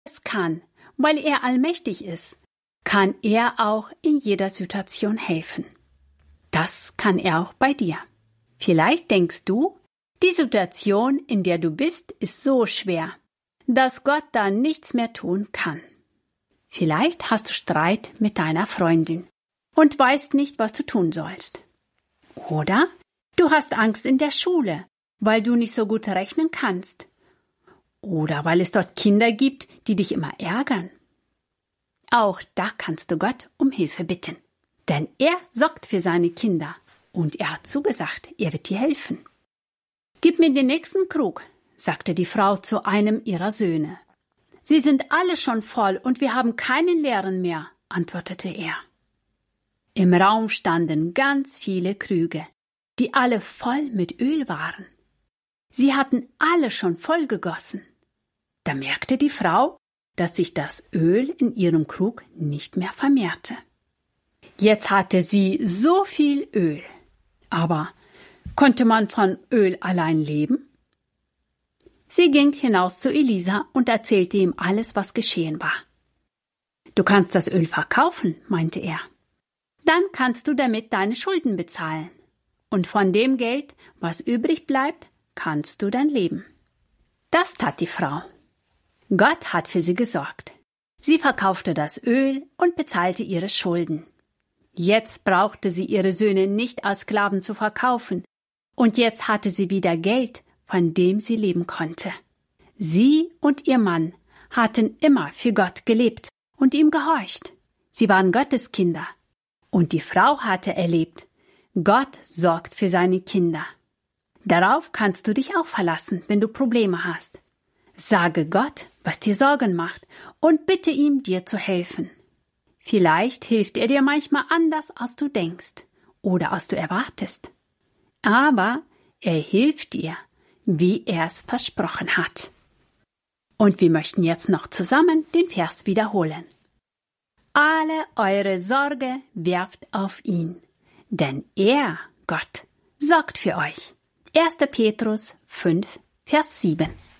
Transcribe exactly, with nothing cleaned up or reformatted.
es kann, weil er allmächtig ist, kann er auch in jeder Situation helfen. Das kann er auch bei dir. Vielleicht denkst du, die Situation, in der du bist, ist so schwer, dass Gott da nichts mehr tun kann. Vielleicht hast du Streit mit deiner Freundin und weißt nicht, was du tun sollst. Oder du hast Angst in der Schule, weil du nicht so gut rechnen kannst. Oder weil es dort Kinder gibt, die dich immer ärgern. Auch da kannst du Gott um Hilfe bitten. Denn er sorgt für seine Kinder und er hat zugesagt, er wird dir helfen. »Gib mir den nächsten Krug«, sagte die Frau zu einem ihrer Söhne. »Sie sind alle schon voll und wir haben keinen leeren mehr«, antwortete er. Im Raum standen ganz viele Krüge, die alle voll mit Öl waren. Sie hatten alle schon voll gegossen. Da merkte die Frau, dass sich das Öl in ihrem Krug nicht mehr vermehrte. Jetzt hatte sie so viel Öl. Aber konnte man von Öl allein leben? Sie ging hinaus zu Elisa und erzählte ihm alles, was geschehen war. »Du kannst das Öl verkaufen«, meinte er. »Dann kannst du damit deine Schulden bezahlen. Und von dem Geld, was übrig bleibt, kannst du dann leben.« Das tat die Frau. Gott hat für sie gesorgt. Sie verkaufte das Öl und bezahlte ihre Schulden. Jetzt brauchte sie ihre Söhne nicht als Sklaven zu verkaufen, und jetzt hatte sie wieder Geld, von dem sie leben konnte. Sie und ihr Mann hatten immer für Gott gelebt und ihm gehorcht. Sie waren Gottes Kinder. Und die Frau hatte erlebt, Gott sorgt für seine Kinder. Darauf kannst du dich auch verlassen, wenn du Probleme hast. Sage Gott, was dir Sorgen macht, und bitte ihm, dir zu helfen. Vielleicht hilft er dir manchmal anders, als du denkst oder als du erwartest. Aber er hilft dir, wie er es versprochen hat. Und wir möchten jetzt noch zusammen den Vers wiederholen. Alle eure Sorge werft auf ihn, denn er, Gott, sorgt für euch. erster Petrus fünf, Vers sieben.